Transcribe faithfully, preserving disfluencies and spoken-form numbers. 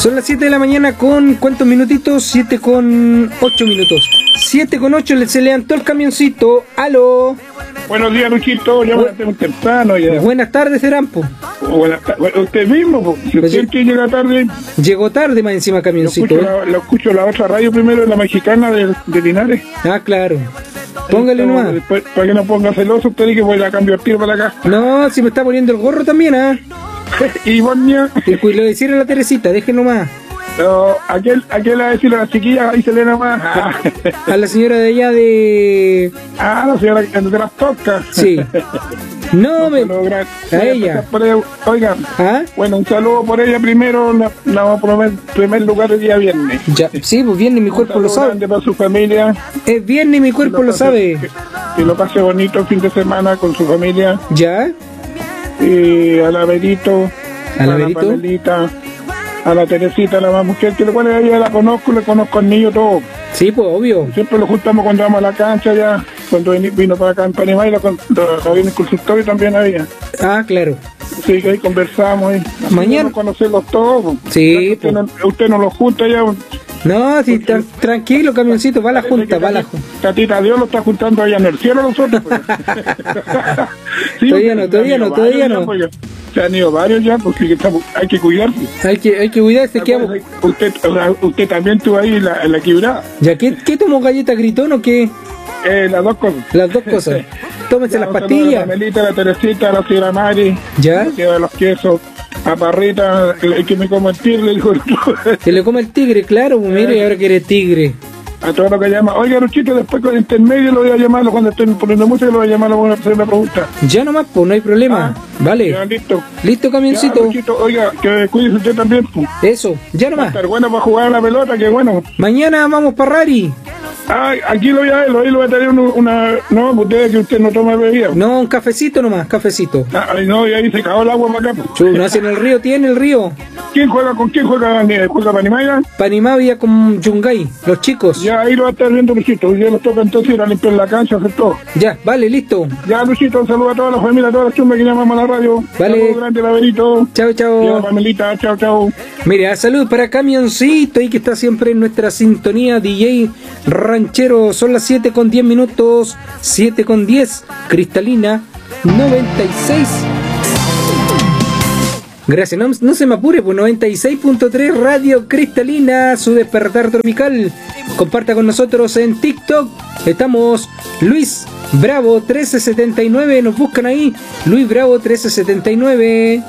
Son las siete de la mañana con ¿cuántos minutitos? siete con ocho minutos. siete con ocho, se levantó el camioncito. ¡Aló! Buenos días, Luchito. Ya buenas tardes temprano. Ya. Buenas tardes, Serampo. Buenas tardes. Usted mismo, po. Si usted que llega tarde. Llegó tarde más encima, camioncito. Lo escucho, la, lo escucho la otra radio primero, la mexicana de, de Linares. Ah, claro. Póngale nomás. Después, para que no ponga celoso, usted dice que voy a cambiar tiro para acá. No, si me está poniendo el gorro también, ¿ah? Y Bonia. Y lo decirle a la Teresita, déjenlo más. No, aquel, aquel a decirle a la chiquilla, ahí se le nomás. A la señora de allá de... Ah, la señora de las tocas. Sí. No, me... A ella. Oigan, ¿ah? Bueno, un saludo por ella primero, la, la vamos a poner en primer lugar el día viernes. Ya, sí, pues viernes mi cuerpo lo sabe. Para su familia. Es viernes y mi cuerpo lo, lo pase, sabe. Que, que lo pase bonito el fin de semana con su familia. Ya. Y a la Verito, a la, a la Panelita, a la Teresita, la más mujer, que igual ella la conozco, le conozco al niño todo. Sí, pues obvio. Siempre lo juntamos cuando vamos a la cancha ya, cuando vino para acá en Panamá y lo, lo, lo vino en el consultorio también había. Ah, claro. Sí, que ahí conversamos. ¿eh? Mañana. Conocerlos todos. Sí. Usted no, usted no lo junta ya. No, sí, tra tranquilo, camioncito, va a la junta, va a la junta. Tatita Dios lo está juntando allá en el cielo nosotros. Pues. Sí, todavía no, todavía no, todavía no. Ya, pues, se han ido varios ya, porque estamos, hay que cuidarse. Hay que, hay que cuidarse, ¿qué hago? Usted, o sea, usted también estuvo ahí en la, en la quebrada. ¿Ya qué, qué tomó galleta gritón o qué? Eh, las dos cosas. Las dos cosas. Tómense las pastillas. La Melita, la Teresita, la señora Mari. ¿Ya? Que los quesos. A Parrita, el que me come el tigre, le dijo. Que le come el tigre, claro, pues mire, y ahora quiere tigre. A todo lo que llama. Oiga, Luchito, después con el intermedio lo voy a llamar, cuando estén poniendo música lo voy a llamar, voy a hacer una pregunta. Ya nomás, pues, no hay problema. Ah, vale. Ya, listo. Listo, camioncito. Ya, Luchito, oiga, que cuídese usted también, pues. Eso, ya nomás. Va a estar bueno para jugar a la pelota, que bueno. Mañana vamos para Rari. Ah, aquí lo voy a ver, ahí lo voy a tener una, una... No, usted que usted no toma bebida. No, un cafecito nomás, cafecito. Ah, no, y ahí se cagó el agua para acá. Chu, no hace en el río, tiene el río. ¿Quién juega con quién juega? ¿Juega Panimaya? Panimaya con Yungay, los chicos. Ya, ahí lo va a estar viendo Luchito. Ya nos toca entonces ir a limpiar la cancha, hacer todo. Ya, vale, listo. Ya, Luchito, un saludo a toda la familia, a todas las chumbas que llamamos a la radio. Vale. Saludos grande, Laverito. Chao, chao. Ya, Pamelita, chao, chao. Mira, salud para Camioncito, ahí que está siempre en nuestra sintonía, D J Ranchero. Son las siete con diez minutos, siete con diez, Cristalina noventa y seis. Gracias, no, no se me apure, pues noventa y seis punto tres Radio Cristalina, su despertar tropical. Comparta con nosotros en TikTok. Estamos Luis Bravo trece setenta y nueve, nos buscan ahí, Luis Bravo trece setenta y nueve.